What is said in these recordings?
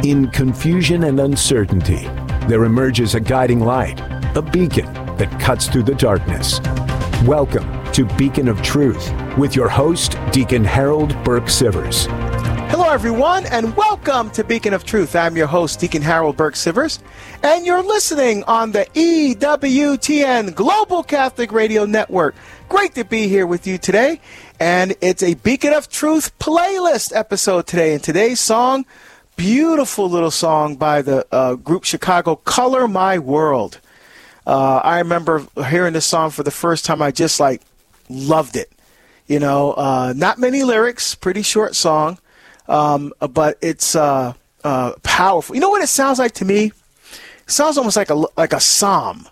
In confusion and uncertainty, there emerges a guiding light, a beacon that cuts through the darkness. Welcome to Beacon of Truth with your host, Deacon Harold Burke-Sivers. Hello, everyone, and welcome to Beacon of Truth. I'm your host, Deacon Harold Burke-Sivers, and you're listening on the EWTN Global Catholic Radio Network. Great to be here with you today, and it's a Beacon of Truth playlist episode today. And today's song, beautiful little song by the group Chicago, Color My World. I remember hearing this song for the first time. I just loved it. You know, not many lyrics, pretty short song, but it's powerful. You know what it sounds like to me? It sounds almost like a psalm.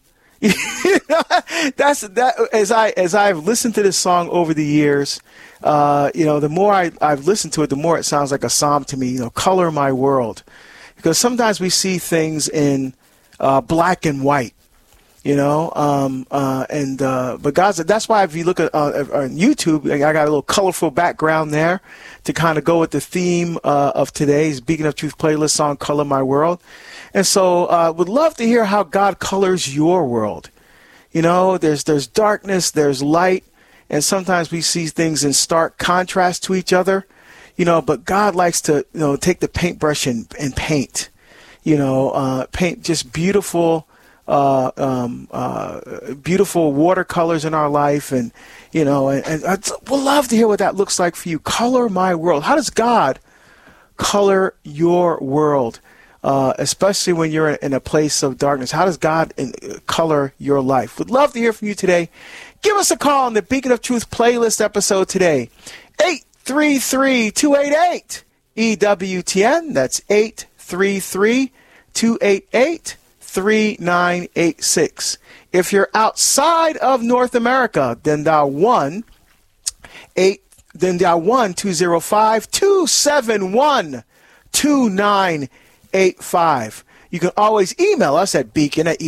As I've listened to this song over the years, the more I've listened to it, the more it sounds like a psalm to me. You know, color my world, because sometimes we see things in black and white. You know, but God said that's why if you look at on YouTube, I got a little colorful background there to kind of go with the theme of today's Beacon of Truth playlist song, "Color My World." And so, would love to hear how God colors your world. You know, there's darkness, there's light, and sometimes we see things in stark contrast to each other. You know, but God likes to, take the paintbrush and paint. Paint just beautiful watercolors in our life, and we'll love to hear what that looks like for you. Color my world. How does God color your world? Especially when you're in a place of darkness. How does God color your life? Would love to hear from you today. Give us a call on the Beacon of Truth playlist episode today. 833-288-EWTN. That's 833-288-3986. If you're outside of North America, then dial 205-271-2985. You can always email us at beacon at